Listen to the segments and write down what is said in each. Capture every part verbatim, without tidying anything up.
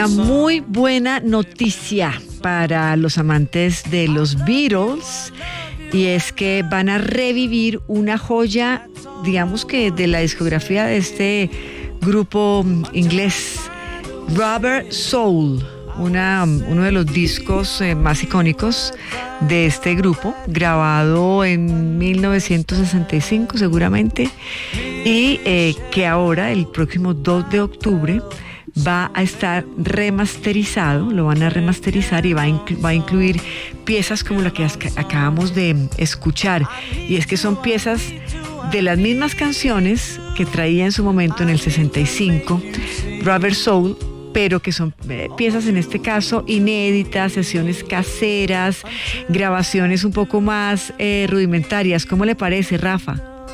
una muy buena noticia para los amantes de los Beatles, y es que van a revivir una joya, digamos que de la discografía de este grupo inglés, Rubber Soul, una, uno de los discos eh, más icónicos de este grupo, grabado en mil novecientos sesenta y cinco seguramente, y eh, que ahora, el próximo dos de octubre, va a estar remasterizado, lo van a remasterizar y va a, inclu- va a incluir piezas como la que as- acabamos de escuchar, y es que son piezas de las mismas canciones que traía en su momento en el sesenta y cinco Rubber Soul, pero que son eh, piezas en este caso inéditas, sesiones caseras, grabaciones un poco más eh, rudimentarias. ¿Cómo le parece, Rafa?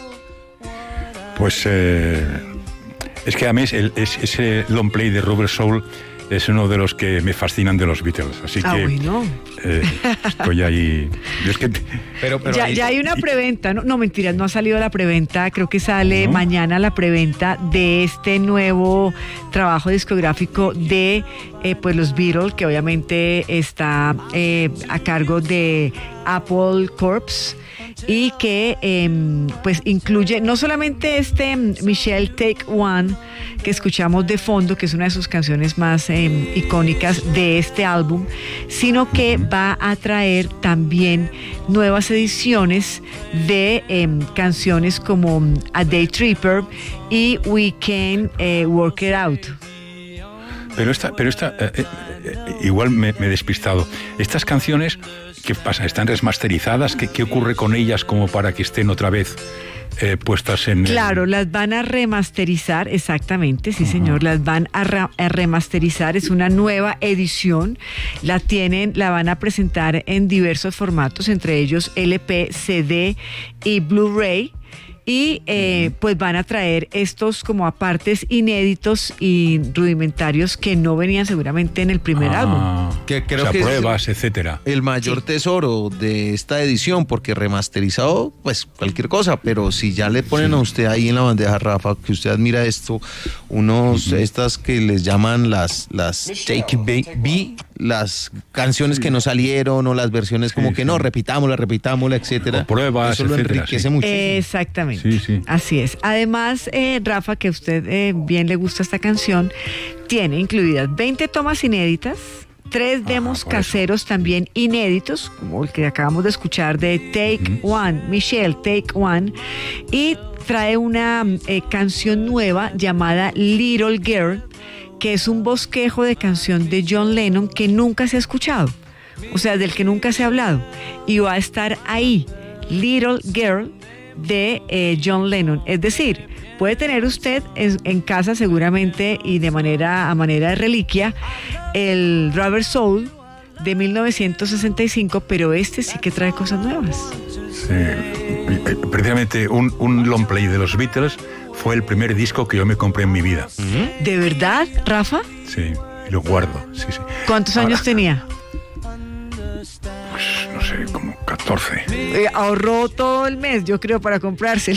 Pues eh, es que a mí el, es, ese long play de Rubber Soul es uno de los que me fascinan de los Beatles, así ah, que bueno. eh, estoy ahí. Es que, pero, pero ya, ahí, ya hay una preventa, no, no mentiras, no ha salido la preventa, creo que sale ¿no? mañana la preventa de este nuevo trabajo discográfico de eh, pues los Beatles, que obviamente está eh, a cargo de Apple Corps, y que eh, pues incluye no solamente este Michelle Take One que escuchamos de fondo, que es una de sus canciones más eh, icónicas de este álbum, sino que va a traer también nuevas ediciones de eh, canciones como A Day Tripper y We Can eh, Work It Out. Pero esta, pero esta eh, eh, igual me, me he despistado. Estas canciones, ¿qué pasa? ¿Están remasterizadas? ¿Qué, qué ocurre con ellas como para que estén otra vez eh, puestas en...? Claro, en... las van a remasterizar, exactamente, sí, uh-huh. señor, las van a, ra- a remasterizar, es una nueva edición, la tienen, la van a presentar en diversos formatos, entre ellos L P, C D y Blu-ray. Y eh, pues van a traer estos como apartes inéditos y rudimentarios que no venían seguramente en el primer ah, álbum. Que creo o sea, que pruebas, es etcétera. El mayor sí. tesoro de esta edición, porque remasterizado, pues cualquier cosa, pero si ya le ponen sí. a usted ahí en la bandeja, Rafa, que usted admira esto, unos, uh-huh. estas que les llaman las, las Take B, las canciones sí. que no salieron, o las versiones como sí, que sí. no, repitámosla, repitámosla, etcétera. O pruebas, eso lo etcétera, enriquece sí. mucho. Exactamente. Sí, sí. Así es. Además, eh, Rafa, que a usted eh, bien le gusta esta canción, tiene incluidas veinte tomas inéditas, tres demos ah, caseros eso. también inéditos, como el que acabamos de escuchar de Take uh-huh. One, Michelle Take One, y trae una eh, canción nueva llamada Little Girl, que es un bosquejo de canción de John Lennon que nunca se ha escuchado, o sea, del que nunca se ha hablado, y va a estar ahí, Little Girl, de eh, John Lennon. Es decir, puede tener usted en, en casa seguramente y de manera a manera de reliquia el Rubber Soul de mil novecientos sesenta y cinco, pero este sí que trae cosas nuevas. Sí, precisamente un, un long play de los Beatles fue el primer disco que yo me compré en mi vida. ¿De verdad, Rafa? Sí, y lo guardo, sí, sí. ¿Cuántos Ahora, años tenía? Pues no sé, como catorce. Eh, ahorró todo el mes, yo creo, para comprárselo.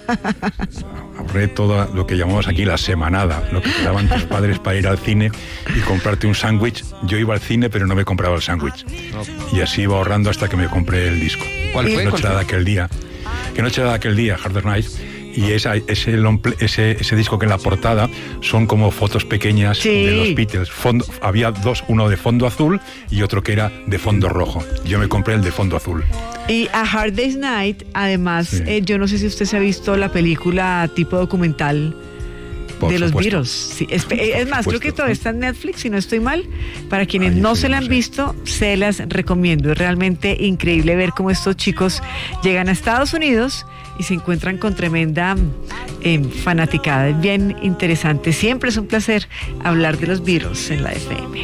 Ahorré todo lo que llamamos aquí la semanada, lo que te daban tus padres para ir al cine y comprarte un sándwich. Yo iba al cine, pero no me compraba el sándwich. Y así iba ahorrando hasta que me compré el disco. ¿Cuál fue? Que noche de aquel día. Que noche de aquel día, Harder Night. Y esa, ese, long play, ese, ese disco que en la portada son como fotos pequeñas sí. de los Beatles. Fondo, había dos, uno de fondo azul y otro que era de fondo rojo. Yo me compré el de fondo azul. Y A Hard Day's Night, además, sí. eh, yo no sé si usted se ha visto la película tipo documental Por de supuesto. los Beatles. Sí, es, es más, creo que todavía está en Netflix, si no estoy mal. Para quienes Ay, no sí, se la han no sé. visto, se las recomiendo. Es realmente increíble ver cómo estos chicos llegan a Estados Unidos y se encuentran con tremenda eh, fanaticada. Es bien interesante. Siempre es un placer hablar de los Beatles en la F M.